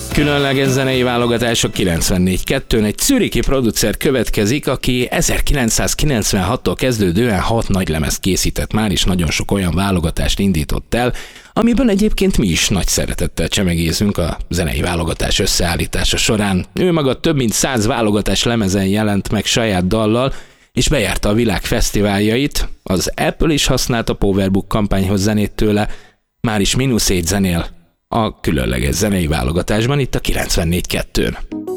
Különleges zenei válogatások 94.2-n egy zürichi producer következik, aki 1996-tól kezdődően 6 nagylemezt készített már, és nagyon sok olyan válogatást indított el, amiből egyébként mi is nagy szeretettel csemegézünk a zenei válogatás összeállítása során. Ő maga több mint 100 válogatás lemezen jelent meg saját dallal, és bejárta a világ fesztiváljait. Az Apple is használt a Powerbook kampányhoz zenét tőle, már is -7 zenél a különleges zenei válogatásban, itt a 94.2-n.